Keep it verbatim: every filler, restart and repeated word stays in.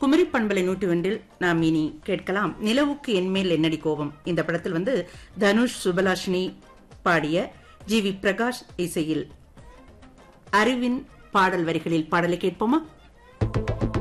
குமரி பண்பலை நூற்றி ஒன்றில் நாம் இனி கேட்கலாம் நிலவுக்கு என்மேல் என்னடி கோபம். இந்த படத்தில் வந்து தனுஷ் சுபலாஷினி பாடிய ஜி வி பிரகாஷ் இசையில் அறிவின் பாடல் வரிகளில் பாடலை கேட்போமா?